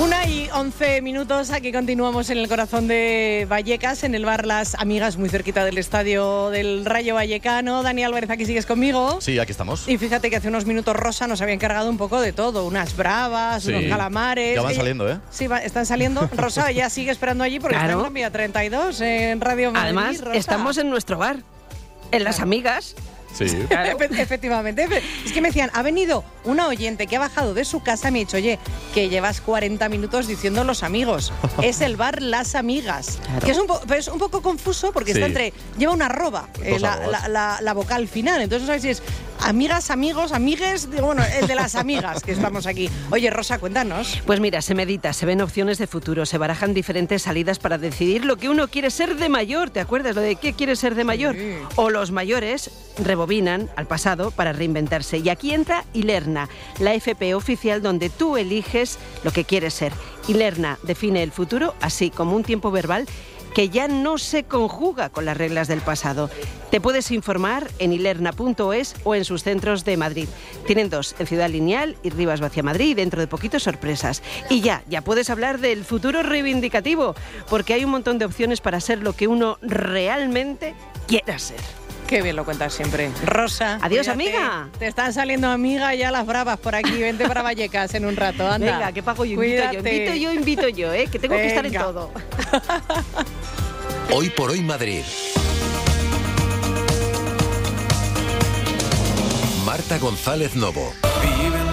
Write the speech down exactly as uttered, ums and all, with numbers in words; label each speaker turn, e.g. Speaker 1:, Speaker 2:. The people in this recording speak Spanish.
Speaker 1: Una y once minutos, aquí continuamos en el corazón de Vallecas, en el bar Las Amigas, muy cerquita del estadio del Rayo Vallecano. Dani Álvarez, ¿aquí sigues conmigo?
Speaker 2: Sí, aquí estamos.
Speaker 1: Y fíjate que hace unos minutos Rosa nos había encargado un poco de todo, unas bravas,
Speaker 2: Sí.
Speaker 1: unos calamares.
Speaker 2: Ya van
Speaker 1: Ella-
Speaker 2: saliendo, ¿eh?
Speaker 1: Sí, va- están saliendo. Rosa ya sigue esperando allí porque
Speaker 3: Claro.
Speaker 1: está en Gran Vía treinta y dos, en Radio Madrid.
Speaker 3: Además,
Speaker 1: Rosa.
Speaker 3: estamos en nuestro bar, en Las Amigas.
Speaker 2: Sí.
Speaker 1: Efe- Efectivamente. Es que me decían, ha venido una oyente que ha bajado de su casa y me ha dicho, oye, que llevas cuarenta minutos diciendo los amigos. Es el bar Las Amigas.
Speaker 3: Claro.
Speaker 1: Que es un, po- pero es un poco confuso porque
Speaker 2: Sí.
Speaker 1: está entre, lleva una arroba, eh,
Speaker 2: Dos
Speaker 1: la,
Speaker 2: arrobas.
Speaker 1: la- la- la vocal final. Entonces no sabes si es amigas, amigos, amigues. Digo, bueno, el de las amigas que estamos aquí. Oye, Rosa, cuéntanos.
Speaker 3: Pues mira, se medita, se ven opciones de futuro, se barajan diferentes salidas para decidir lo que uno quiere ser de mayor. ¿Te acuerdas lo de qué quiere ser de mayor?
Speaker 1: Sí.
Speaker 3: O los mayores rebobinan al pasado para reinventarse. Y aquí entra Ilerna, la F P oficial donde tú eliges lo que quieres ser. Ilerna define el futuro así como un tiempo verbal que ya no se conjuga con las reglas del pasado. Te puedes informar en ilerna punto es o en sus centros de Madrid. Tienen dos, en Ciudad Lineal y Rivas Vacia Madrid, y dentro de poquito sorpresas. Y ya, ya puedes hablar del futuro reivindicativo, porque hay un montón de opciones para ser lo que uno realmente quiera ser.
Speaker 1: Qué bien lo cuentas siempre. Rosa.
Speaker 3: Adiós,
Speaker 1: cuídate.
Speaker 3: amiga.
Speaker 1: Te están saliendo, amiga, ya las bravas por aquí. Vente para Vallecas en un rato, anda.
Speaker 3: Venga, que pago yo, invito yo,
Speaker 1: Cuídate.
Speaker 3: invito yo, invito yo, ¿eh? Que tengo que estar en
Speaker 1: Venga.
Speaker 3: todo.
Speaker 4: Hoy por hoy Madrid. Marta González Novo.